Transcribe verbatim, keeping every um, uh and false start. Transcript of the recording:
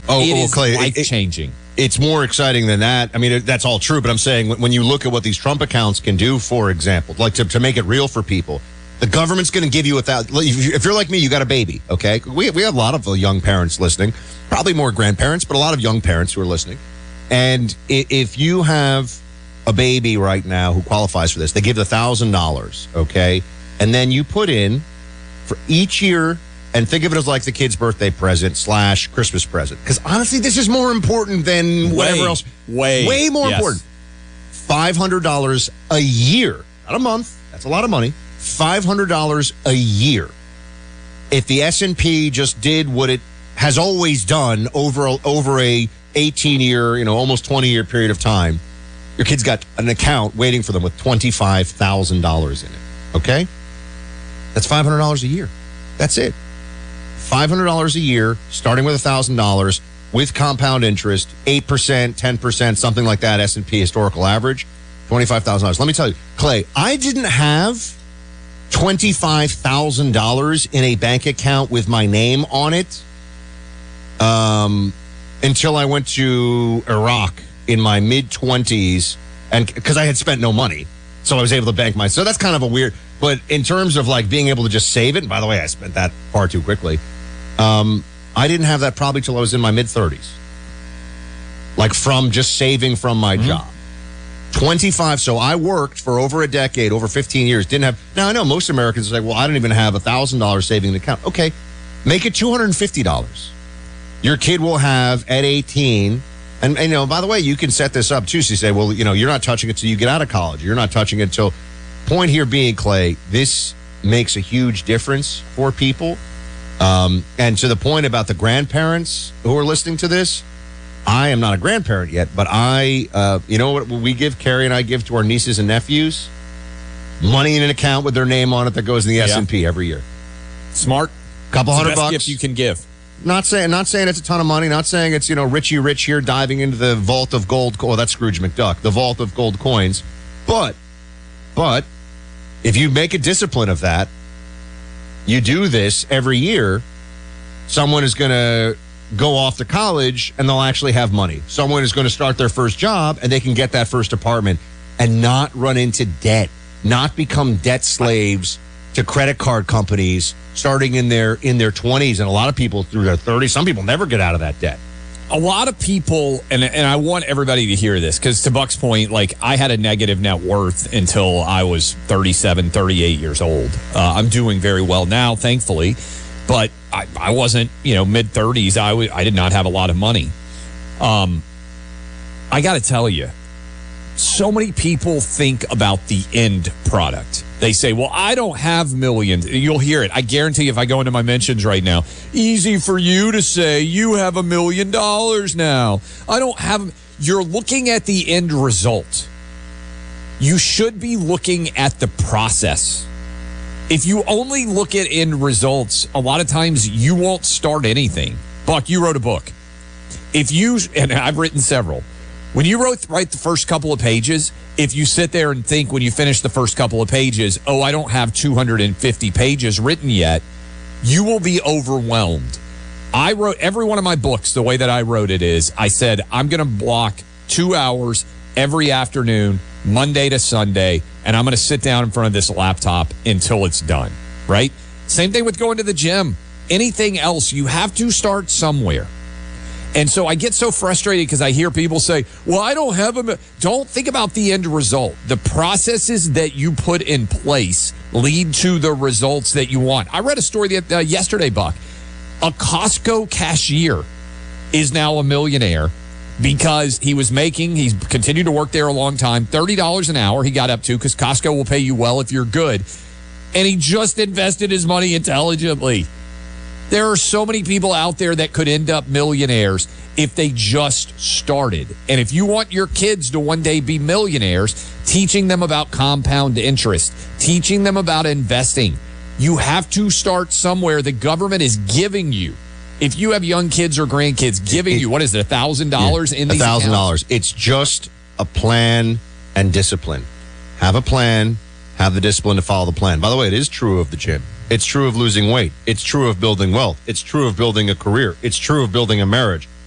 Oh, it oh is Clay, life-changing. It, it's more exciting than that. I mean, it, that's all true, but I'm saying when, when you look at what these Trump accounts can do, for example, like to, to make it real for people, the government's going to give you a thousand. If you're like me, you got a baby, okay? We, we have a lot of young parents listening, probably more grandparents, but a lot of young parents who are listening. And if you have a baby right now who qualifies for this, they give the one thousand dollars, okay? And then you put in for each year, and think of it as like the kid's birthday present slash Christmas present. Because honestly, this is more important than whatever way, else. Way. Way more yes. important. five hundred dollars a year. Not a month. That's a lot of money. five hundred dollars a year. If the S and P just did what it has always done over, over a eighteen-year, you know, almost twenty-year period of time, your kid's got an account waiting for them with twenty-five thousand dollars in it. Okay? That's five hundred dollars a year. That's it. five hundred dollars a year, starting with one thousand dollars, with compound interest, eight percent, ten percent, something like that, S and P historical average, twenty-five thousand dollars. Let me tell you, Clay, I didn't have twenty-five thousand dollars in a bank account with my name on it um, until I went to Iraq in my mid-twenties, and because I had spent no money. So I was able to bank my, so that's kind of a weird, but in terms of like being able to just save it, and by the way, I spent that far too quickly. Um, I didn't have that probably till I was in my mid-thirties. Like from just saving from my mm-hmm. job. twenty-five, so I worked for over a decade, over fifteen years, didn't have, now I know most Americans say, well, I don't even have a one thousand dollars saving account. Okay, make it two hundred fifty dollars. Your kid will have at eighteen, and, and, you know, by the way, you can set this up too. So you say, well, you know, you're not touching it till you get out of college. You're not touching it till, point here being, Clay, this makes a huge difference for people. Um, and to the point about the grandparents who are listening to this, I am not a grandparent yet, but I, uh, you know what we give, Carrie and I give to our nieces and nephews? Money in an account with their name on it that goes in the yeah. S and P every year. Smart. Couple it's hundred the best bucks. gift you can give. Not saying, not saying it's a ton of money. Not saying it's, you know, Richie Rich here diving into the vault of gold. Oh, that's Scrooge McDuck, the vault of gold coins. But, but if you make a discipline of that, you do this every year, someone is going to go off to college and they'll actually have money. Someone is going to start their first job and they can get that first apartment and not run into debt, not become debt slaves to credit card companies starting in their in their twenties, and a lot of people through their thirties. Some people never get out of that debt. A lot of people, and and I want everybody to hear this, because to Buck's point, like I had a negative net worth until I was thirty-seven, thirty-eight years old. Uh, I'm doing very well now, thankfully, but I, I wasn't, you know, mid-thirties. I, w- I did not have a lot of money. Um, I got to tell you, so many people think about the end product. They say, well, I don't have millions. You'll hear it. I guarantee if I go into my mentions right now, easy for you to say you have a million dollars now. I don't have. You're looking at the end result. You should be looking at the process. If you only look at end results, a lot of times you won't start anything. Buck, you wrote a book. If you, and I've written several, when you wrote write the first couple of pages, if you sit there and think when you finish the first couple of pages, oh, I don't have two hundred fifty pages written yet, you will be overwhelmed. I wrote every one of my books, the way that I wrote it is, I said, I'm going to block two hours every afternoon, Monday to Sunday, and I'm going to sit down in front of this laptop until it's done, right? Same thing with going to the gym. Anything else, you have to start somewhere. And so I get so frustrated because I hear people say, well, I don't have a... Don't think about the end result. The processes that you put in place lead to the results that you want. I read a story that, uh, yesterday, Buck. A Costco cashier is now a millionaire because he was making, he's continued to work there a long time, thirty dollars an hour he got up to because Costco will pay you well if you're good. And he just invested his money intelligently. There are so many people out there that could end up millionaires if they just started. And if you want your kids to one day be millionaires, teaching them about compound interest, teaching them about investing, you have to start somewhere. The government is giving you, if you have young kids or grandkids, giving it, you, what is it, one thousand dollars yeah, in these one thousand dollars. It's just a plan and discipline. Have a plan, have the discipline to follow the plan. By the way, it is true of the gym. It's true of losing weight. It's true of building wealth. It's true of building a career. It's true of building a marriage.